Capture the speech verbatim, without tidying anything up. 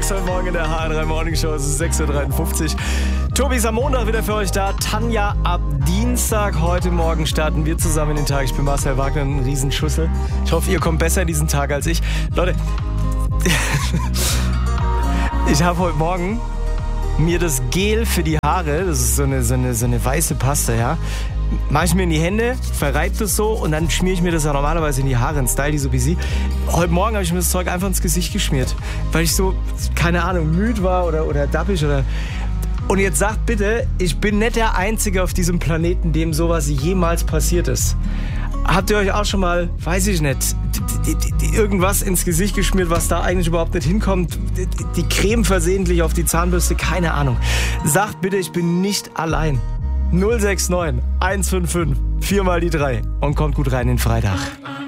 Gast heute Morgen in der H R drei Morning Show. Es ist sechs Uhr dreiundfünfzig. Tobi ist am Montag wieder für euch da. Tanja ab Dienstag. Heute Morgen starten wir zusammen in den Tag. Ich bin Marcel Wagner, ein Riesenschussel. Ich hoffe, ihr kommt besser in diesen Tag als ich. Leute, ich habe heute Morgen mir das Gel für die Haare, das ist so eine, so eine, so eine weiße Paste, ja, mache ich mir in die Hände, verreibe das so und dann schmiere ich mir das ja normalerweise in die Haare, in Style, die so busy. Heute Morgen habe ich mir das Zeug einfach ins Gesicht geschmiert, weil ich so, keine Ahnung, müde war oder, oder dappig oder... Und jetzt sagt bitte, ich bin nicht der Einzige auf diesem Planeten, dem sowas jemals passiert ist. Habt ihr euch auch schon mal, weiß ich nicht, die, die, die, irgendwas ins Gesicht geschmiert, was da eigentlich überhaupt nicht hinkommt? Die, die Creme versehentlich auf die Zahnbürste, keine Ahnung. Sagt bitte, ich bin nicht allein. null sechs neun eins fünf fünf vier mal die drei und kommt gut rein in den Freitag.